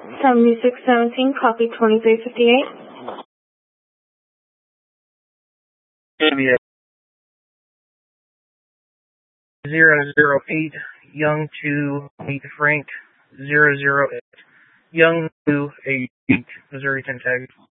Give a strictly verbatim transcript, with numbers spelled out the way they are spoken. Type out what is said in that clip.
seventy-six seventeen, copy twenty-three fifty-eight. Yeah. zero zero eight, Young to meet Frank, zero zero eight, Young to eight, Missouri ten tag.